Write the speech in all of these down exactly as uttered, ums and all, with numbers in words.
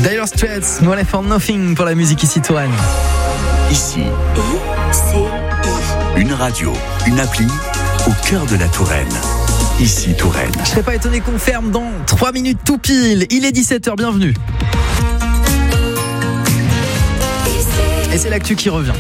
Dire Straits, No Life for Nothing pour la musique ici Touraine. Ici, une radio, une appli au cœur de la Touraine. Ici Touraine. Je serais pas étonné qu'on ferme dans trois minutes tout pile. Il est dix-sept heures, bienvenue. Et c'est l'actu qui revient.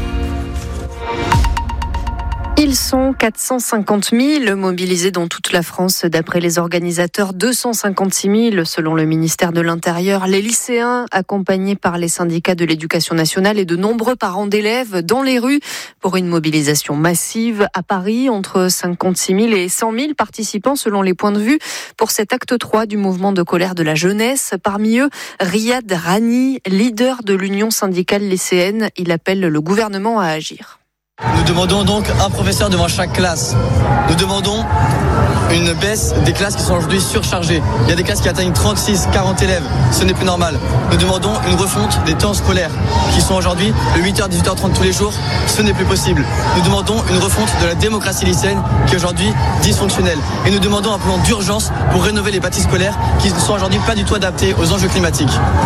Ils sont quatre cent cinquante mille mobilisés dans toute la France. D'après les organisateurs, deux cent cinquante-six mille selon le ministère de l'Intérieur. Les lycéens, accompagnés par les syndicats de l'éducation nationale et de nombreux parents d'élèves dans les rues pour une mobilisation massive à Paris. Entre cinquante-six mille et cent mille participants selon les points de vue pour cet acte trois du mouvement de colère de la jeunesse. Parmi eux, Riyad Rani, leader de l'Union syndicale lycéenne. Il appelle le gouvernement à agir. Nous demandons donc un professeur devant chaque classe. Nous demandons une baisse des classes qui sont aujourd'hui surchargées. Il y a des classes qui atteignent trente-six, quarante élèves. Ce n'est plus normal. Nous demandons une refonte des temps scolaires qui sont aujourd'hui de huit heures à dix-huit heures trente tous les jours. Ce n'est plus possible. Nous demandons une refonte de la démocratie lycéenne qui est aujourd'hui dysfonctionnelle. Et nous demandons un plan d'urgence pour rénover les bâtiments scolaires qui ne sont aujourd'hui pas du tout adaptés aux enjeux climatiques.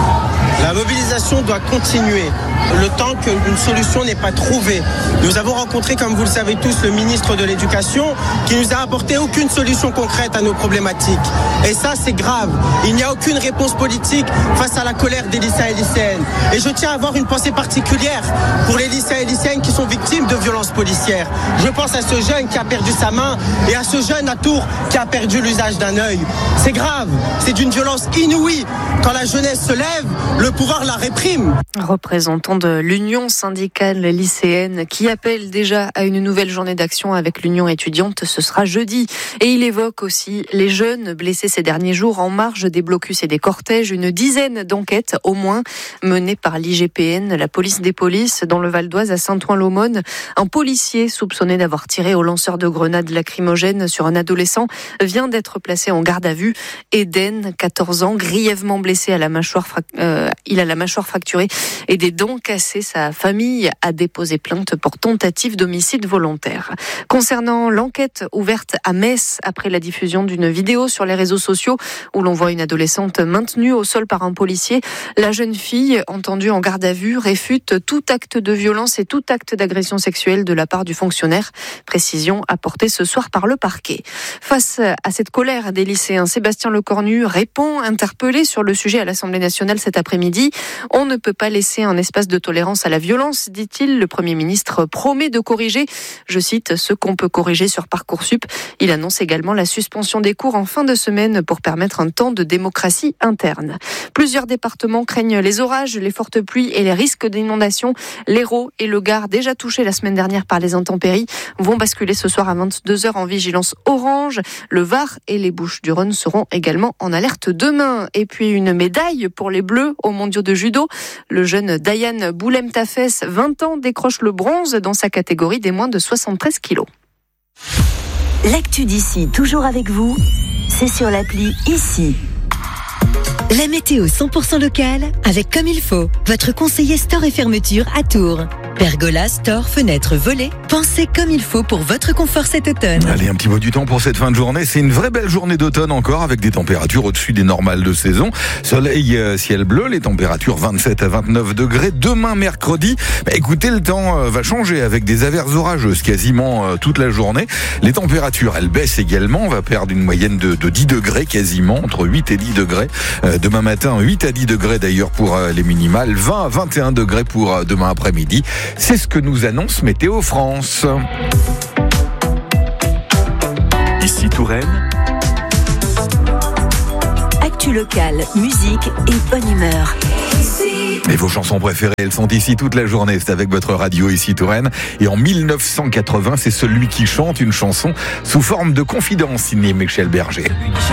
La mobilisation doit continuer le temps qu'une solution n'est pas trouvée. Nous avons rencontré, comme vous le savez tous, le ministre de l'Éducation qui nous a apporté aucune solution concrète à nos problématiques. Et ça, c'est grave. Il n'y a aucune réponse politique face à la colère des lycéens et lycéennes. Et je tiens à avoir une pensée particulière pour les lycéens et lycéennes qui sont victimes de violences policières. Je pense à ce jeune qui a perdu sa main et à ce jeune à Tours qui a perdu l'usage d'un œil. C'est grave. C'est d'une violence inouïe. Quand la jeunesse se lève, le pouvoir la réprime. Représentant de l'Union syndicale lycéenne qui appelle déjà à une nouvelle journée d'action avec l'Union étudiante, ce sera jeudi. Et il évoque aussi les jeunes blessés ces derniers jours en marge des blocus et des cortèges. Une dizaine d'enquêtes au moins menées par l'I G P N, la police des polices, dans le Val d'Oise à Saint-Ouen-l'Aumône. Un policier soupçonné d'avoir tiré au lanceur de grenades lacrymogènes sur un adolescent vient d'être placé en garde à vue. Eden, quatorze ans, grièvement blessé à la mâchoire, euh, il a la mâchoire fracturée et des dents cassées. Sa famille a déposé plainte pour tentative d'homicide volontaire. Concernant l'enquête ouverte à Metz après la diffusion d'une vidéo sur les réseaux sociaux où l'on voit une adolescente maintenue au sol par un policier, la jeune fille, entendue en garde à vue, réfute tout acte de violence et tout acte d'agression sexuelle de la part du fonctionnaire. Précision apportée ce soir par le parquet. Face à cette colère des lycéens, Sébastien Lecornu répond, interpellé sur le sujet à l'Assemblée nationale cet après-midi. On ne peut pas laisser un espace de tolérance à la violence, dit-il. Le Premier ministre promet de corriger, je cite, ce qu'on peut corriger sur Parcoursup. Il annonce également la suspension des cours en fin de semaine pour permettre un temps de démocratie interne. Plusieurs départements craignent les orages, les fortes pluies et les risques d'inondation. L'Hérault et le Gard, déjà touchés la semaine dernière par les intempéries, vont basculer ce soir à vingt-deux heures en vigilance orange. Le Var et les Bouches-du-Rhône seront également en alerte demain. Et puis une médaille pour les Bleus aux mondiaux de judo. Le jeune Dayan Boulem Tafes, vingt ans, décroche le bronze dans sa catégorie des moins de soixante-treize kilos. L'actu d'ici, toujours avec vous, c'est sur l'appli Ici. La météo cent pour cent locale, avec Comme il faut, votre conseiller store et fermeture à Tours. Pergola, store, fenêtres, volets, pensez comme il faut pour votre confort cet automne. Allez, un petit mot du temps pour cette fin de journée. C'est une vraie belle journée d'automne encore, avec des températures au-dessus des normales de saison. Soleil, euh, ciel bleu, les températures vingt-sept à vingt-neuf degrés. Demain, mercredi, bah, écoutez, le temps euh, va changer avec des averses orageuses quasiment euh, toute la journée. Les températures, elles baissent également. On va perdre une moyenne de, de dix degrés quasiment, entre huit et dix degrés. Euh, demain matin, huit à dix degrés d'ailleurs pour euh, les minimales, vingt à vingt et un degrés pour euh, demain après-midi. C'est ce que nous annonce Météo France. Ici Touraine. Actu locale, musique et bonne humeur. Et vos chansons préférées, elles sont ici toute la journée. C'est avec votre radio Ici Touraine. Et en mille neuf cent quatre-vingts, c'est celui qui chante une chanson sous forme de confidence, signé Michel Berger.